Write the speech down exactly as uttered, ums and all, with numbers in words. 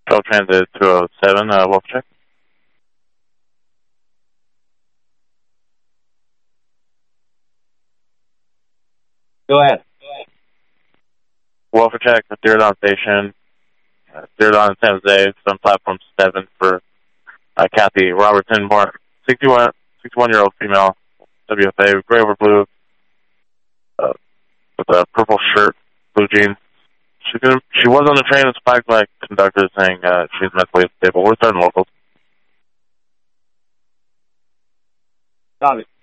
Shuttle Transit two oh seven, uh, Wolf check. Go ahead. Wolf check, Diridon Station. Uh, Diridon and San Jose, on platform seven for uh, Kathy Robertson, born sixty-one, sixty-one-year-old female, W F A, gray over blue, uh, with a purple shirt, blue jeans. She could, she was on the train and spiked by a conductor saying uh, she's mentally unstable. We're starting locals. Copy.